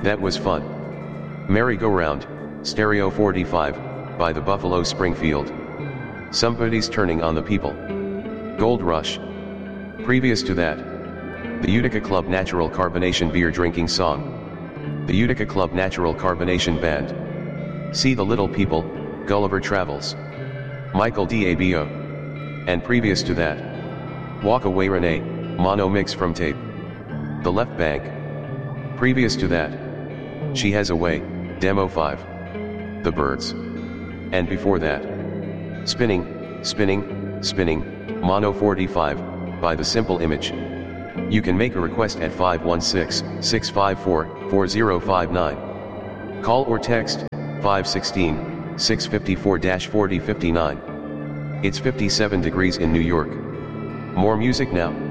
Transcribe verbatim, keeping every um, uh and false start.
That was fun. Merry-Go-Round, Stereo forty-five, by the Buffalo Springfield. Somebody's Turning on the People. Gold Rush. Previous to that, the Utica Club Natural Carbonation beer drinking song. The Utica Club Natural Carbonation Band. See the Little People, Gulliver Travels. Michael D'Abio. And previous to that, Walk Away Renee, mono mix from tape. The Left Bank. Previous to that, She Has a Way, Demo five. The Birds. And before that, Spinning, Spinning, Spinning, Mono forty-five, by The Simple Image. You can make a request at five one six, six five four, four zero five nine. Call or text, five one six, six five four, four zero five nine. It's fifty-seven degrees in New York. More music now.